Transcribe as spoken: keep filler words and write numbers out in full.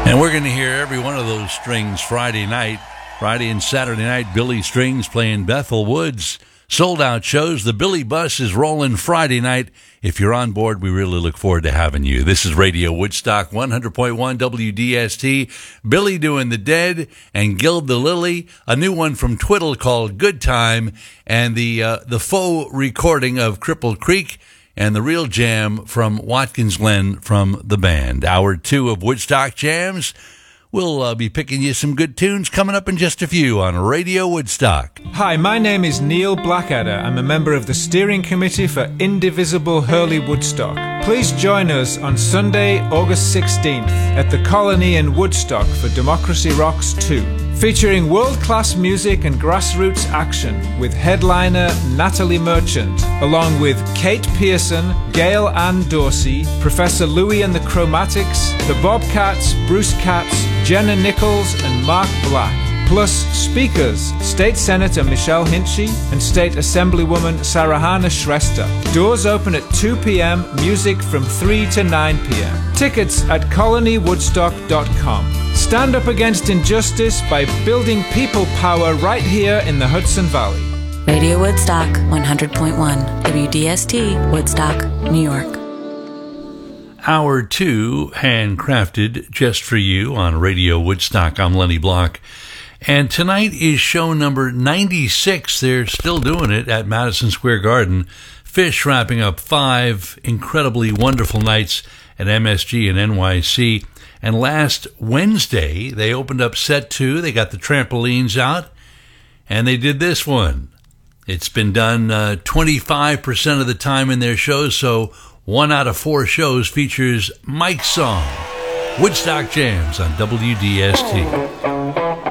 And we're going to hear every one of those strings Friday night. Friday and Saturday night, Billy Strings playing Bethel Woods. Sold out shows. The Billy Bus is rolling Friday night. If you're on board, we really look forward to having you. This is Radio Woodstock, one hundred point one W D S T. Billy doing The Dead and Gild the Lily. A new one from Twiddle called Good Time. And the, uh, the faux recording of Cripple Creek. And the real jam from Watkins Glen from the band. Hour two of Woodstock Jams. We'll uh, be picking you some good tunes coming up in just a few on Radio Woodstock. Hi, my name is Neil Blackadder. I'm a member of the steering committee for Indivisible Hurley Woodstock. Please join us on Sunday, August sixteenth at the Colony in Woodstock for Democracy Rocks two. Featuring world-class music and grassroots action with headliner Natalie Merchant, along with Kate Pearson, Gail Ann Dorsey, Professor Louis and the Chromatics, the Bobcats, Bruce Katz, Jenna Nichols and Mark Black. Plus speakers, State Senator Michelle Hinchy and State Assemblywoman Sarahana Shrestha. Doors open at two p.m., music from three to nine p.m. Tickets at colony woodstock dot com. Stand up against injustice by building people power right here in the Hudson Valley. Radio Woodstock, one hundred point one, W D S T, Woodstock, New York. Hour two, handcrafted just for you on Radio Woodstock. I'm Lenny Block. And tonight is show number ninety-six. They're still doing it at Madison Square Garden. Fish wrapping up five incredibly wonderful nights at M S G and N Y C. And last Wednesday, they opened up set two. They got the trampolines out, and they did this one. It's been done uh, twenty-five percent of the time in their shows, so one out of four shows features Mike's song. Woodstock Jams on W D S T.